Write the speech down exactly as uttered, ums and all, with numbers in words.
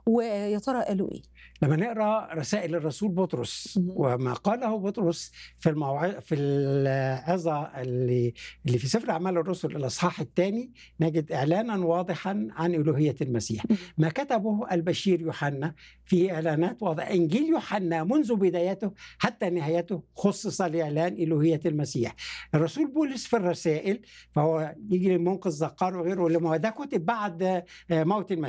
ويا ترى قالوا إيه؟ لما نقرا رسائل الرسول بطرس اهم. وما قاله بطرس في الموع... في العظه اللي اللي في سفر اعمال الرسل الاصحاح الثاني، نجد اعلانا واضحا عن الوهيه المسيح. اهم. ما كتبه البشير يوحنا في اعلانات واضحه. انجيل يوحنا منذ بدايته حتى نهايته خصص لاعلان الوهيه المسيح. الرسول بولس في الرسائل فهو يجي لمنقذ زقار وغيره، لما ده كتب بعد موت المسيح.